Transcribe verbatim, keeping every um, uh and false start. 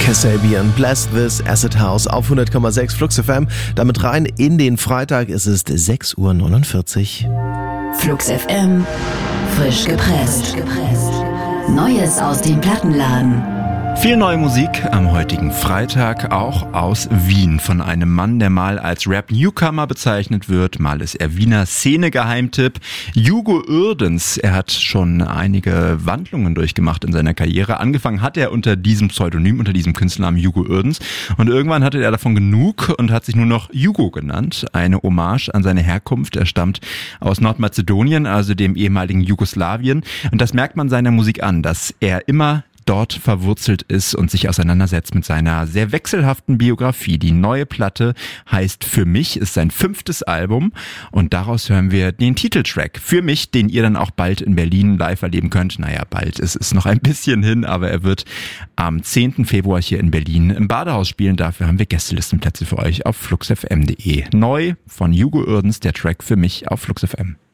Kasabian, Blast This, Acid House auf hundert Komma sechs Flux F M. Damit rein in den Freitag, es ist sechs Uhr neunundvierzig. Flux F M, frisch gepresst. Neues aus dem Plattenladen. Viel neue Musik am heutigen Freitag, auch aus Wien, von einem Mann, der mal als Rap-Newcomer bezeichnet wird, mal ist er Wiener Szene-Geheimtipp, Hugo Uerdens. Er hat schon einige Wandlungen durchgemacht in seiner Karriere. Angefangen hat er unter diesem Pseudonym, unter diesem Künstlernamen Hugo Uerdens, und irgendwann hatte er davon genug und hat sich nur noch Hugo genannt, eine Hommage an seine Herkunft. Er stammt aus Nordmazedonien, also dem ehemaligen Jugoslawien, und das merkt man seiner Musik an, dass er immer dort verwurzelt ist und sich auseinandersetzt mit seiner sehr wechselhaften Biografie. Die neue Platte heißt Für mich, ist sein fünftes Album, und daraus hören wir den Titeltrack Für mich, den ihr dann auch bald in Berlin live erleben könnt. Naja, bald ist es noch ein bisschen hin, aber er wird am zehnten Februar hier in Berlin im Badehaus spielen. Dafür haben wir Gästelistenplätze für euch auf flux f m punkt de. Neu von Hugo Uerdens, der Track Für mich auf Flux F M.